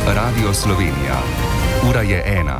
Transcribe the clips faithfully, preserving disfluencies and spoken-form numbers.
Radio Slovenija. Ura je ena.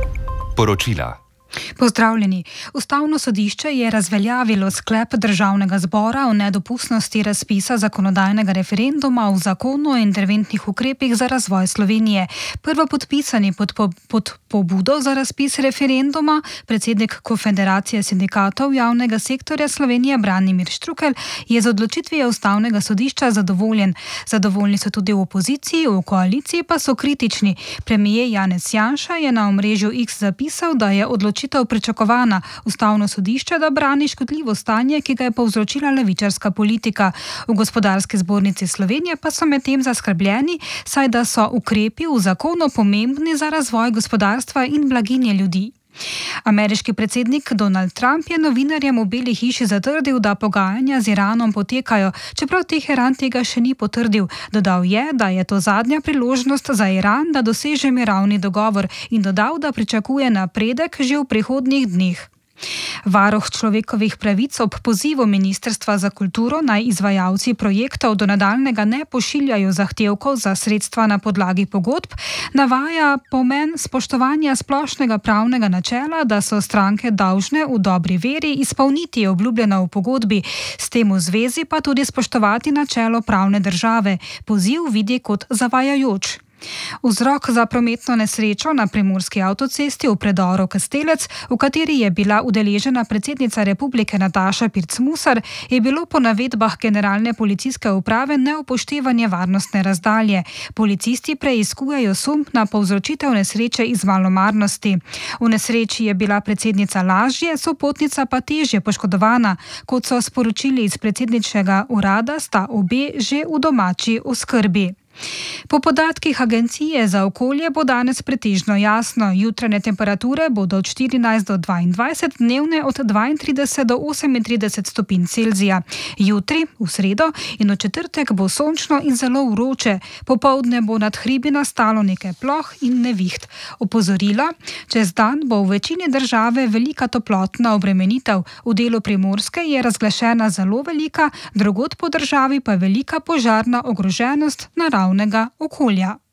Poročila. Pozdravljeni. Ustavno sodišče je razveljavilo sklep Državnega zbora o nedopustnosti razpisa zakonodajnega referenduma o zakonu o interventnih ukrepih za razvoj Slovenije. Prvopodpisani pod, po, pod pobudo za razpis referenduma, predsednik Konfederacije sindikatov javnega sektorja Slovenije Branimir Štrukelj, je z odločitvijo Ustavnega sodišča zadovoljen. Zadovoljni so tudi v opoziciji, v koaliciji pa so kritični. Premijer Janez Janša je na omrežju X zapisal, da je odločitev pričakovana. Ustavno sodišče, da brani škodljivo stanje, ki ga je povzročila levičarska politika. V Gospodarski zbornici Slovenije pa so medtem zaskrbljeni, saj da so ukrepi v zakonu pomembni za razvoj gospodarstva in blaginje ljudi. Ameriški predsednik Donald Trump je novinarjem v Beli hiši zatrdil, da pogajanja z Iranom potekajo, čeprav Teheran tega še ni potrdil. Dodal je, da je to zadnja priložnost za Iran, da doseže mirovni dogovor, in dodal, da pričakuje napredek že v prihodnjih dneh. Varuh človekovih pravic ob pozivu Ministrstva za kulturo naj izvajalci projektov do nadaljnjega ne pošiljajo zahtevkov za sredstva na podlagi pogodb, navaja pomen spoštovanja splošnega pravnega načela, da so stranke dolžne v dobri veri izpolniti obljubljeno v pogodbi, s tem v zvezi pa tudi spoštovati načelo pravne države. Poziv vidi kot zavajajoč. Vzrok za prometno nesrečo na primorski avtocesti v predoru Kastelec, v kateri je bila udeležena predsednica Republike Nataša Pirc Musar, je bilo po navedbah generalne policijske uprave neupoštevanje varnostne razdalje. Policisti preiskujejo sum na povzročitev nesreče iz malomarnosti. V nesreči je bila predsednica lažje, sopotnica pa težje poškodovana. Kot so sporočili iz predsedničnega urada, sta obe že v domači oskrbi. Po podatkih Agencije za okolje bo danes pretežno jasno. Jutranje temperature bodo od štirinajst do dvaindvajset, dnevne od dvaintrideset do osemintrideset stopinj Celzija. Jutri, v sredo in v četrtek bo sončno in zelo vroče. Popoldne bo nad hribi nastalo nekaj ploh in neviht. Opozorila, čez dan bo v večini države velika toplotna obremenitev. V delu Primorske je razglašena zelo velika, drugod po državi pa velika požarna ogroženost naravnega okolja.